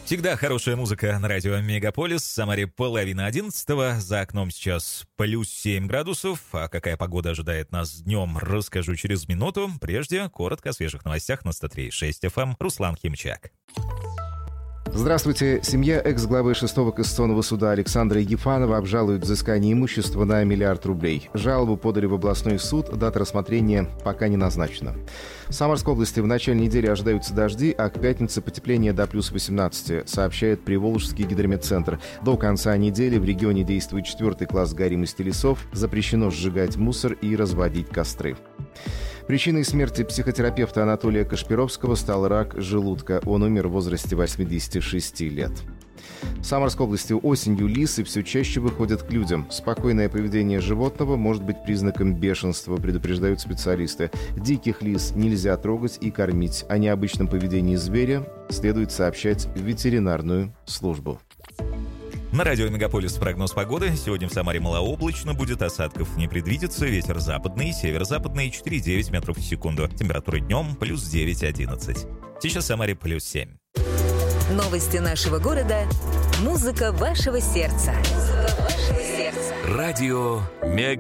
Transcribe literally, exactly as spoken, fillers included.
Всегда хорошая музыка на радио Мегаполис. В Самаре половина одиннадцатого. За окном сейчас плюс семь градусов. А какая погода ожидает нас днем, расскажу через минуту. Прежде, коротко о свежих новостях на сто три и шесть эф эм. Руслан Химчак. Здравствуйте. Семья экс-главы шестого Конституционного суда Александра Егифанова обжалует взыскание имущества на миллиард рублей. Жалобу подали в областной суд, дата рассмотрения пока не назначена. В Самарской области в начале недели ожидаются дожди, а к пятнице потепление до плюс восемнадцати, сообщает Приволжский гидрометцентр. До конца недели в регионе действует четвертый класс горимости лесов, запрещено сжигать мусор и разводить костры. Причиной смерти психотерапевта Анатолия Кашпировского стал рак желудка. Он умер в возрасте восьмидесяти шести лет. В Самарской области осенью лисы все чаще выходят к людям. Спокойное поведение животного может быть признаком бешенства, предупреждают специалисты. Диких лис нельзя трогать и кормить. О необычном поведении зверя следует сообщать в ветеринарную службу. На радио Мегаполис прогноз погоды. Сегодня в Самаре малооблачно, будет осадков не предвидится. Ветер западный, северо-западный четыре девять метров в секунду. Температура днем плюс девять одиннадцать. Сейчас в Самаре плюс семь. Новости нашего города. Музыка вашего сердца. Музыка вашего сердца. Радио Мегаполис.